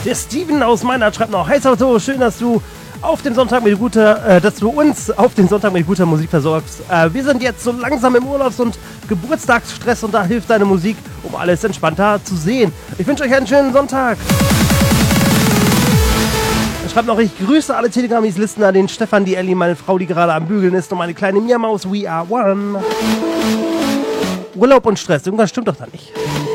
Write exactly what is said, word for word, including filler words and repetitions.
Der Steven aus Meinert schreibt noch: Hi Salvatore, schön, dass du auf den Sonntag mit guter, äh, dass du uns auf den Sonntag mit guter Musik versorgst. Äh, wir sind jetzt so langsam im Urlaubs- und Geburtstagsstress und da hilft deine Musik, um alles entspannter zu sehen. Ich wünsche euch einen schönen Sonntag. Er schreibt noch: Ich grüße alle Telegramis-Listener, den Stefan, die Ellie, meine Frau, die gerade am Bügeln ist, und meine kleine Miamaus. We are one. Urlaub und Stress, irgendwas stimmt doch da nicht.